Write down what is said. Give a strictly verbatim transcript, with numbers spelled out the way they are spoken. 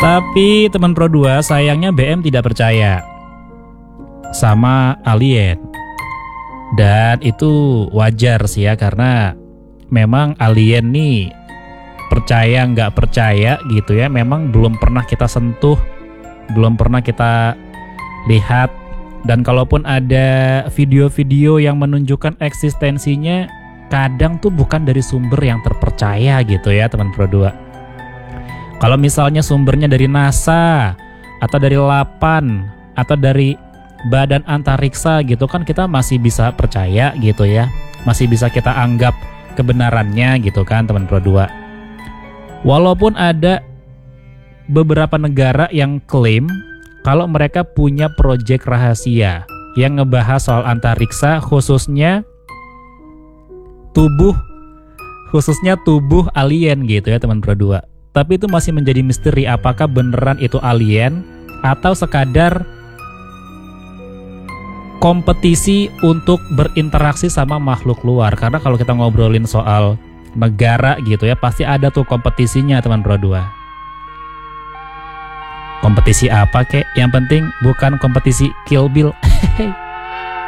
Tapi teman Pro dua, sayangnya B M tidak percaya sama alien. Dan itu wajar sih ya, karena memang alien nih, percaya nggak percaya gitu ya, memang belum pernah kita sentuh, belum pernah kita lihat. Dan kalaupun ada video-video yang menunjukkan eksistensinya, kadang tuh bukan dari sumber yang terpercaya gitu ya teman Pro dua. Kalau misalnya sumbernya dari NASA, atau dari Lapan, atau dari Badan Antariksa gitu kan, kita masih bisa percaya gitu ya, masih bisa kita anggap kebenarannya gitu kan teman Pro dua. Walaupun ada beberapa negara yang klaim kalau mereka punya proyek rahasia yang ngebahas soal antariksa, khususnya tubuh khususnya tubuh alien gitu ya teman Pro dua. Tapi itu masih menjadi misteri, apakah beneran itu alien atau sekadar kompetisi untuk berinteraksi sama makhluk luar. Karena kalau kita ngobrolin soal negara gitu ya, pasti ada tuh kompetisinya teman Pro dua. Kompetisi apa kek? Yang penting bukan kompetisi Kill Bill.